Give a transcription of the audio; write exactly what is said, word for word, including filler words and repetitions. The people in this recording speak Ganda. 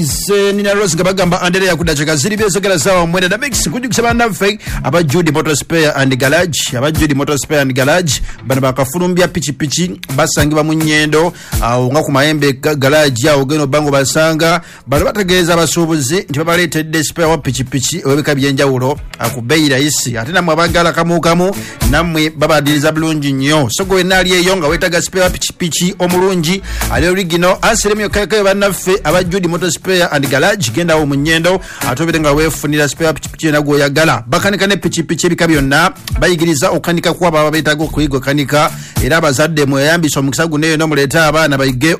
Nina Rose Gabagamba and ya kudachaka ziri byesogera sawa mwenda da mix kujukisa banaffe aba Judy Motor Spare and Garage aba Judy Motor Spare and Garage bana bakafulumbya pichi pichi basangiba mu nyendo awo nga ku mayembe garage yawo geno bango basanga bana bategeeza abasuubuzi nti babaletedde spare wa pichi pichi webeka byenjawulo akubeira isi ate namwe abagala kamukamu namwe babadiriza bulungi nnyo sogo enali eyo nga wetaga spare wa pichi pichi omulungi ali original aseremyo kayakayo banaffe aba Judy Motor Spare and Garage genda wo munyendo atobere nga wefunira spare pichi na go yagala bakanika ne pichi pichi bikabyonna bayigiriza okanika kwa baba betago kuyigo kanika era abazadde mwe yambisa omukisa guneyo no muleta abana bayige